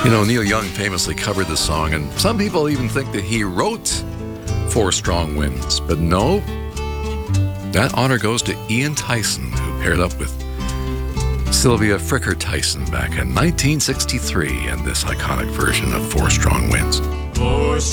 You know, Neil Young famously covered the song, and some people even think that he wrote Four Strong Winds. But no, that honor goes to Ian Tyson, who paired up with Sylvia Fricker Tyson back in 1963 in this iconic version of Four Strong Winds. Four